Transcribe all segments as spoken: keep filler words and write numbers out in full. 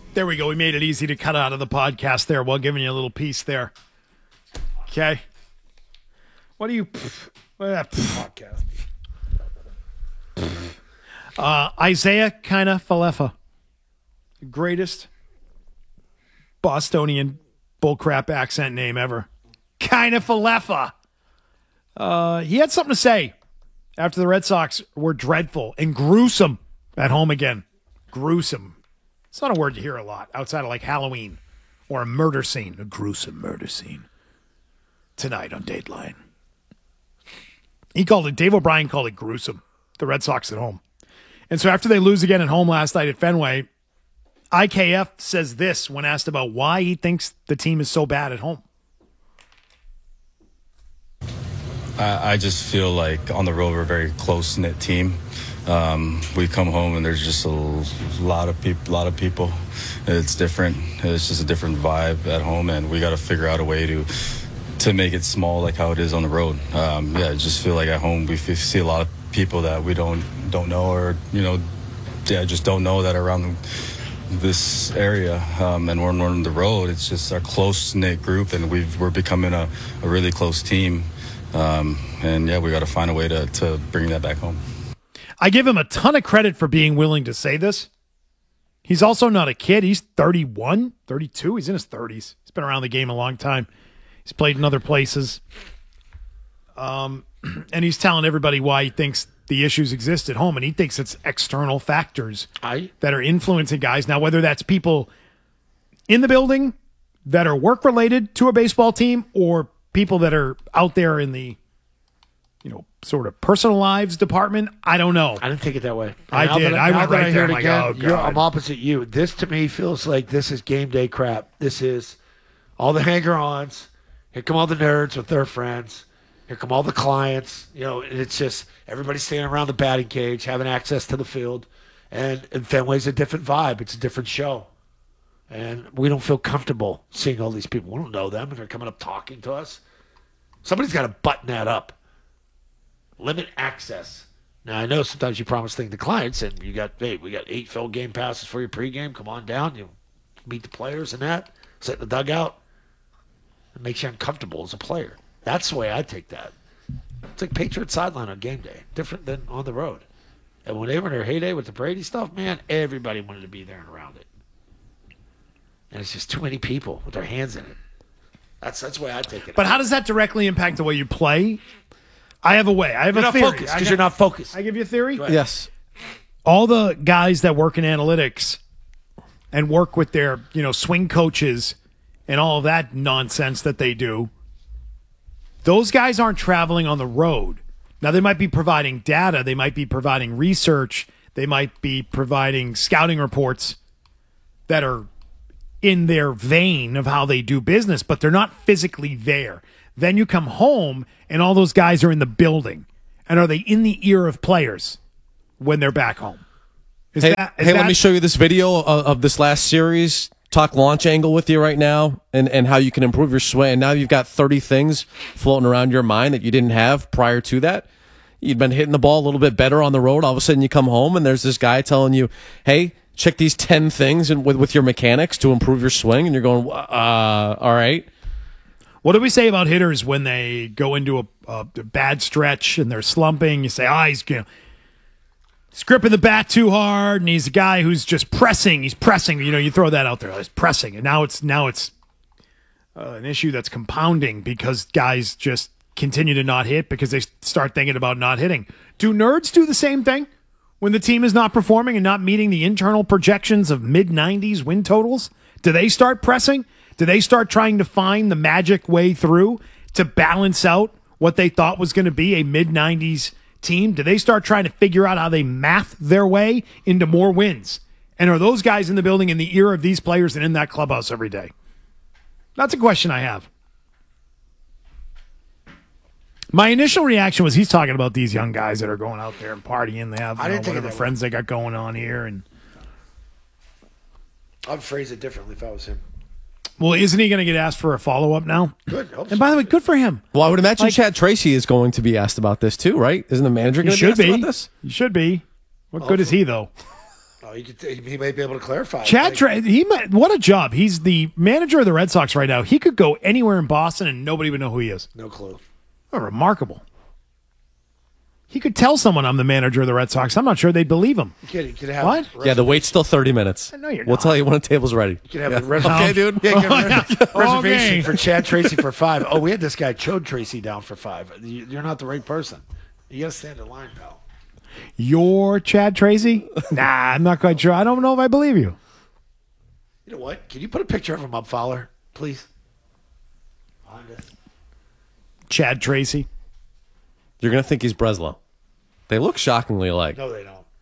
There we go. We made it easy to cut out of the podcast there while giving you a little piece there. Okay. What do you... What podcast. Uh, Isaiah kind of Falefa. Greatest Bostonian bullcrap accent name ever. Kind of Falefa. Uh, he had something to say after the Red Sox were dreadful and gruesome at home again. Gruesome. It's not a word you hear a lot outside of like Halloween or a murder scene. A gruesome murder scene. Tonight on Dateline. He called it, Dave O'Brien called it gruesome. The Red Sox at home. And so after they lose again at home last night at Fenway, I K F says this when asked about why he thinks the team is so bad at home. I, I just feel like on the road we're a very close-knit team. Um, we come home and there's just a lot of people. A lot of people. It's different. It's just a different vibe at home, and we got to figure out a way to to make it small like how it is on the road. Um, yeah, I just feel like at home we f- see a lot of people that we don't don't know, or you know, yeah, just don't know that are around this area. Um, and when we're on the road, it's just a close-knit group, and we've, we're becoming a, a really close team. Um, and yeah, we got to find a way to to bring that back home. I give him a ton of credit for being willing to say this. He's also not a kid. He's thirty-one, thirty-two. He's in his thirties. He's been around the game a long time. He's played in other places. Um, and he's telling everybody why he thinks the issues exist at home, and he thinks it's external factors I, that are influencing guys. Now, whether that's people in the building that are work-related to a baseball team or people that are out there in the, you know, sort of personal lives department, I don't know. I didn't take it that way. I Now did. that I now went that right I there. hear I'm it like, again, oh, you're- God. I'm opposite you. This, to me, feels like this is game day crap. This is all the hanger-ons. Here come all the nerds with their friends. Here come all the clients. You know, and it's just everybody standing around the batting cage, having access to the field. And, and Fenway's a different vibe. It's a different show. And we don't feel comfortable seeing all these people. We don't know them, and they're coming up talking to us. Somebody's got to button that up. Limit access. Now, I know sometimes you promise things to clients, and you got, hey, we got eight full game passes for your pregame. Come on down. You meet the players and that. Sit in the dugout. It makes you uncomfortable as a player. That's the way I take that. It's like Patriot sideline on game day. Different than on the road. And when they were in their heyday with the Brady stuff, man, everybody wanted to be there and around it. And it's just too many people with their hands in it. That's that's the way I take it. But how does that directly impact the way you play? I have a way. I have You're a not theory. focused I because got- you're not focused. I give you a theory? Yes. All the guys that work in analytics and work with their, you know, swing coaches and all of that nonsense that they do, those guys aren't traveling on the road. Now, they might be providing data. They might be providing research. They might be providing scouting reports that are in their vein of how they do business, but they're not physically there. Then you come home, and all those guys are in the building. And are they in the ear of players when they're back home? Is Hey, that, is hey that, let me show you this video of, of this last series. Talk launch angle with you right now, and, and how you can improve your swing. And now you've got thirty things floating around your mind that you didn't have prior to that. You'd been hitting the ball a little bit better on the road. All of a sudden you come home and there's this guy telling you, hey, check these ten things and with, with your mechanics to improve your swing. And you're going, uh, all right. What do we say about hitters when they go into a, a bad stretch and they're slumping? You say, ah, oh, he's, you know, he's gripping the bat too hard, and he's a guy who's just pressing. He's pressing. You know, you throw that out there. He's pressing, and now it's now it's uh, an issue that's compounding because guys just continue to not hit because they start thinking about not hitting. Do nerds do the same thing when the team is not performing and not meeting the internal projections of mid nineties win totals? Do they start pressing? Do they start trying to find the magic way through to balance out what they thought was going to be a mid nineties team? Do they start trying to figure out how they math their way into more wins? And are those guys in the building in the ear of these players and in that clubhouse every day? That's a question I have. My initial reaction was he's talking about these young guys that are going out there and partying. They have you I know, didn't take it whatever that way. friends they got going on here. And I'd phrase it differently if I was him. well, isn't he going to get asked for a follow-up now? Good. Hope And so. by the way, good for him. Well, I would imagine Like- Chad Tracy is going to be asked about this too, right? Isn't the manager He going to be should asked be. about this? He should be. What good is he, though? Oh, you could, he may be able to clarify. Chad, Like, Tra- he might, what a job. He's the manager of the Red Sox right now. He could go anywhere in Boston and nobody would know who he is. no clue. Oh, remarkable. He could tell someone I'm the manager of the Red Sox. I'm not sure they'd believe him. You could, you could have What? Yeah, the wait's still thirty minutes. No, you're We'll not. tell you when the table's ready. You could have Yeah. a reservation. Okay, dude. Yeah, give a res- reservation Okay. for Chad Tracy for five. Oh, we had this guy Chode Tracy down for five. You- You're not the right person. You got to stand in line, pal. You're Chad Tracy? Nah, I'm not quite sure. I don't know if I believe you. You know what? Can you put a picture of him up, Fowler, please? Behind us. Chad Tracy. You're going to think he's Breslow. They look shockingly alike. No, they don't.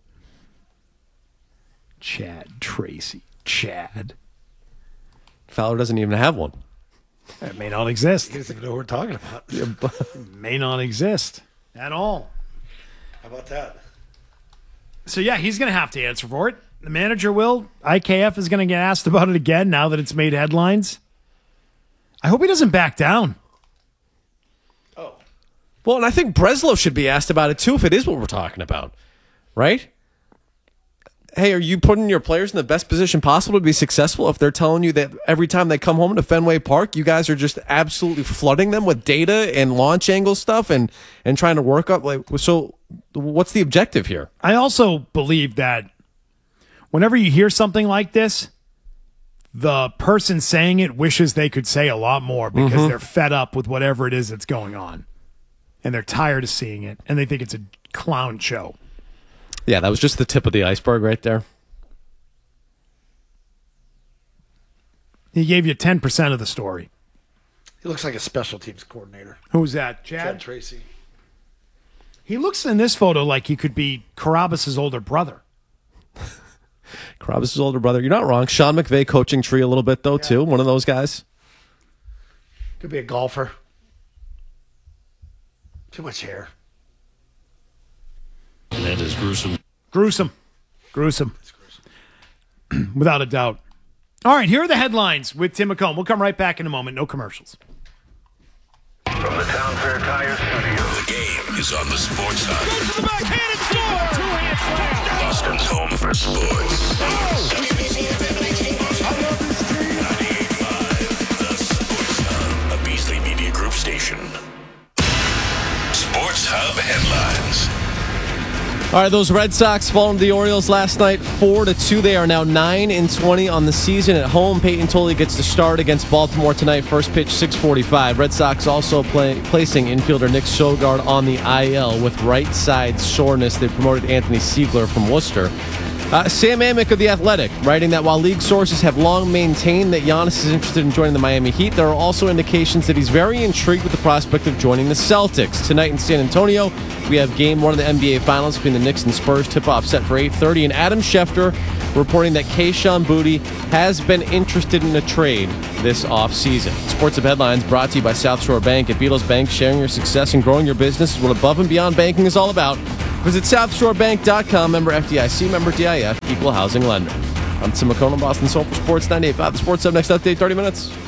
Chad Tracy. Chad. Fowler doesn't even have one. That may not exist. He doesn't even know what we're talking about. May not exist at all. How about that? So, yeah, he's going to have to answer for it. The manager will. I K F is going to get asked about it again now that it's made headlines. I hope he doesn't back down. Oh, Well, and I think Breslow should be asked about it too if it is what we're talking about, right? Hey, are you putting your players in the best position possible to be successful if they're telling you that every time they come home to Fenway Park, you guys are just absolutely flooding them with data and launch angle stuff and, and trying to work up? Like, so what's the objective here? I also believe that whenever you hear something like this, the person saying it wishes they could say a lot more because they're fed up with whatever it is that's going on. And they're tired of seeing it, and they think it's a clown show. Yeah, that was just the tip of the iceberg right there. He gave you ten percent of the story. he looks like a special teams coordinator. Who's that, Chad Chad? Tracy. He looks in this photo like he could be Carabas' older brother. Carabas' older brother. You're not wrong. Sean McVay coaching tree a little bit, though, too. One of those guys. Could be a golfer. Too much hair. That is gruesome. Gruesome. Gruesome. Without a doubt. All right, here are the headlines with Tim McComb. We'll come right back in a moment. No commercials. From the Town Fair Tire Studios. The game is on the Sports Hub. Goes to the backhand and score! Two-hand slam! Boston's home for sports. W B C F M nineteen Boston. I love this team. ninety-eight point five, the Sports Hub, a Beasley Media Group station. Sports Hub headlines. All right, those Red Sox falling to the Orioles last night, four to two. They are now nine and twenty on the season at home. Peyton Tolley gets the start against Baltimore tonight. First pitch, six forty-five. Red Sox also play, placing infielder Nick Sjogard on the I L with right side soreness. They promoted Anthony Siegler from Worcester. Uh, Sam Amick of The Athletic, writing that while league sources have long maintained that Giannis is interested in joining the Miami Heat, there are also indications that he's very intrigued with the prospect of joining the Celtics. Tonight in San Antonio, we have game one of the N B A Finals between the Knicks and Spurs. Tip-off set for eight thirty. And Adam Schefter reporting that Kayshon Boutte has been interested in a trade this offseason. Sports Hub Headlines brought to you by South Shore Bank. At Beatles Bank, sharing your success and growing your business is what above and beyond banking is all about. Visit south shore bank dot com, member F D I C, member D I F, equal housing lender. I'm Tim McCone, Boston Soul for Sports ninety-eight point five. The Sports Hub, next update, thirty minutes.